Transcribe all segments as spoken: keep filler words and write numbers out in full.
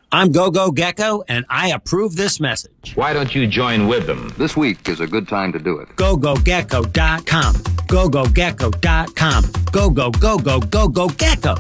I'm GoGo Gecko, and I approve this message. Why don't you join with them? This week is a good time to do it. go go gecko dot com. go go gecko dot com. Go, go, go, go, go, go, gecko.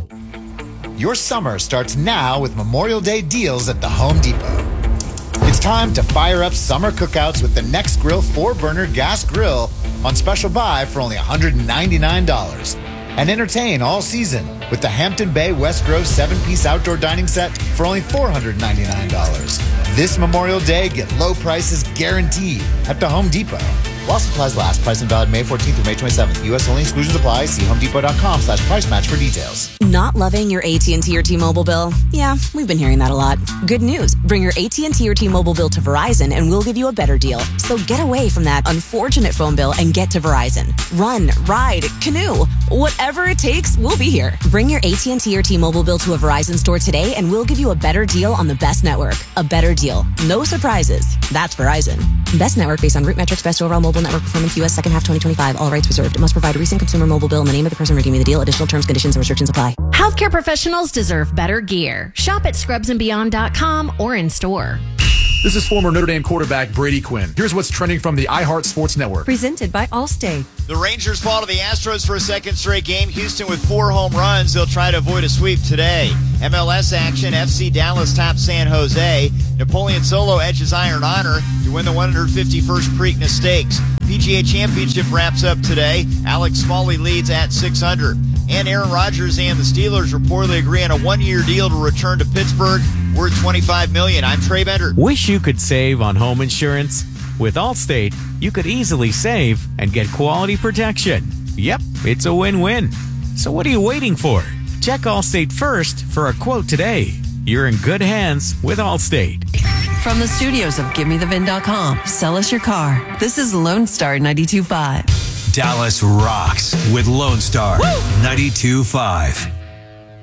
Your summer starts now with Memorial Day deals at the Home Depot. It's time to fire up summer cookouts with the Nextgrill four-burner gas grill on special buy for only one hundred ninety-nine dollars. And entertain all season with the Hampton Bay West Grove seven-piece outdoor dining set for only four hundred ninety-nine dollars. This Memorial Day, get low prices guaranteed at the Home Depot. While supplies last, price and valid May fourteenth through May twenty-seventh. U S only, exclusions apply. See homedepot.com slash price match for details. Not loving your A T and T or T-Mobile bill? Yeah, we've been hearing that a lot. Good news. Bring your A T and T or T-Mobile bill to Verizon and we'll give you a better deal. So get away from that unfortunate phone bill and get to Verizon. Run, ride, canoe. Whatever it takes, we'll be here. Bring your A T and T or T-Mobile bill to a Verizon store today and we'll give you a better deal on the best network. A better deal. No surprises. That's Verizon. Best network based on root metrics, best overall mobile network performance, U S second half twenty twenty-five. All rights reserved. Must provide a recent consumer mobile bill and the name of the person redeeming the deal. Additional terms, conditions, and restrictions apply. Healthcare professionals deserve better gear. Shop at scrubs and beyond dot com or in store. This is former Notre Dame quarterback Brady Quinn. Here's what's trending from the iHeart Sports Network. Presented by Allstate. The Rangers fall to the Astros for a second straight game. Houston with four home runs. They'll try to avoid a sweep today. M L S action. F C Dallas tops San Jose. Napoleon Solo edges Iron Honor to win the one hundred fifty-first Preakness Stakes. P G A Championship wraps up today. Alex Smalley leads at six hundred. And Aaron Rodgers and the Steelers reportedly agree on a one-year deal to return to Pittsburgh worth twenty-five million dollars. I'm Trey Bender. Wish you could save on home insurance? With Allstate, you could easily save and get quality protection. Yep, it's a win-win. So what are you waiting for? Check Allstate first for a quote today. You're in good hands with Allstate. From the studios of Give Me The Vin dot com, sell us your car. This is Lone Star ninety-two point five. Dallas rocks with Lone Star ninety-two point five.